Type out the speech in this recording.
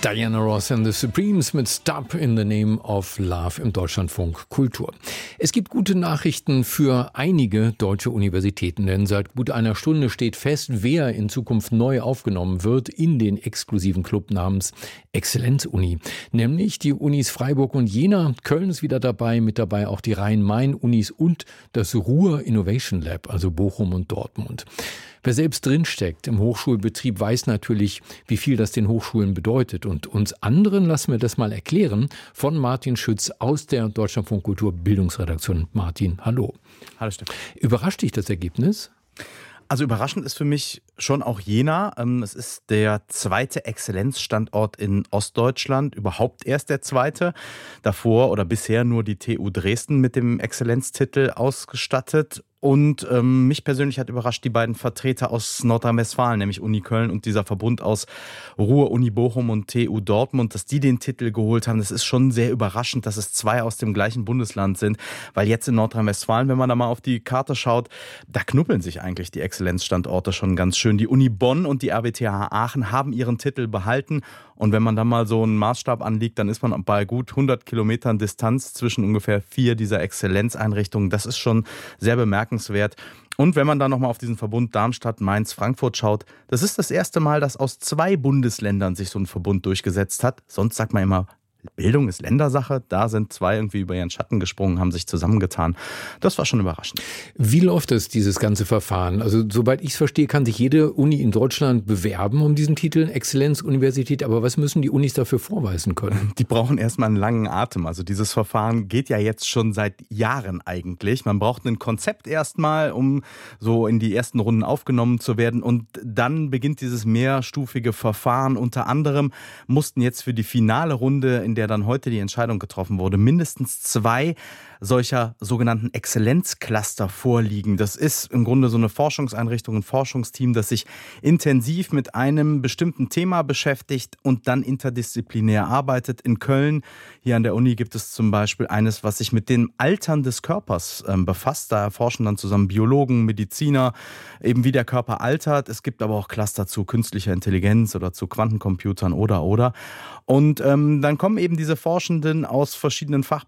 Diana Ross and the Supremes mit Stop in the Name of Love im Deutschlandfunk Kultur. Es gibt gute Nachrichten für einige deutsche Universitäten, denn seit gut einer Stunde steht fest, wer in Zukunft neu aufgenommen wird in den exklusiven Club namens Exzellenzuni. Nämlich die Unis Freiburg und Jena. Köln ist wieder dabei, mit dabei auch die Rhein-Main-Unis und das Ruhr Innovation Lab, also Bochum und Dortmund. Wer selbst drinsteckt im Hochschulbetrieb, weiß natürlich, wie viel das den Hochschulen bedeutet. Und uns anderen lassen wir das mal erklären von Martin Schütz aus der Deutschlandfunk Kultur Bildungsredaktion. Martin, hallo. Hallo Stefan. Überrascht dich das Ergebnis? Also überraschend ist für mich schon auch Jena. Es ist der zweite Exzellenzstandort in Ostdeutschland, überhaupt erst der zweite. Davor oder bisher nur die TU Dresden mit dem Exzellenztitel ausgestattet. Und mich persönlich hat überrascht die beiden Vertreter aus Nordrhein-Westfalen, nämlich Uni Köln und dieser Verbund aus Ruhr, Uni Bochum und TU Dortmund, dass die den Titel geholt haben. Das ist schon sehr überraschend, dass es zwei aus dem gleichen Bundesland sind, weil jetzt in Nordrhein-Westfalen, wenn man da mal auf die Karte schaut, da knuppeln sich eigentlich die Exzellenzstandorte schon ganz schön. Die Uni Bonn und die RWTH Aachen haben ihren Titel behalten. Und wenn man da mal so einen Maßstab anlegt, dann ist man bei gut 100 Kilometern Distanz zwischen ungefähr 4 dieser Exzellenzeinrichtungen. Das ist schon sehr bemerkenswert. Und wenn man dann nochmal auf diesen Verbund Darmstadt, Mainz, Frankfurt schaut, das ist das erste Mal, dass aus 2 Bundesländern sich so ein Verbund durchgesetzt hat. Sonst sagt man immer, Bildung ist Ländersache. Da sind 2 irgendwie über ihren Schatten gesprungen, haben sich zusammengetan. Das war schon überraschend. Wie läuft das, dieses ganze Verfahren? Also soweit ich es verstehe, kann sich jede Uni in Deutschland bewerben um diesen Titel Exzellenzuniversität. Aber was müssen die Unis dafür vorweisen können? Die brauchen erstmal einen langen Atem. Also dieses Verfahren geht ja jetzt schon seit Jahren eigentlich. Man braucht ein Konzept erstmal, um so in die ersten Runden aufgenommen zu werden. Und dann beginnt dieses mehrstufige Verfahren. Unter anderem mussten jetzt für die finale Runde, in der dann heute die Entscheidung getroffen wurde, mindestens 2 solcher sogenannten Exzellenzcluster vorliegen. Das ist im Grunde so eine Forschungseinrichtung, ein Forschungsteam, das sich intensiv mit einem bestimmten Thema beschäftigt und dann interdisziplinär arbeitet. In Köln, hier an der Uni, gibt es zum Beispiel eines, was sich mit dem Altern des Körpers befasst. Da erforschen dann zusammen Biologen, Mediziner, eben wie der Körper altert. Es gibt aber auch Cluster zu künstlicher Intelligenz oder zu Quantencomputern oder. Und dann kommen eben diese Forschenden aus verschiedenen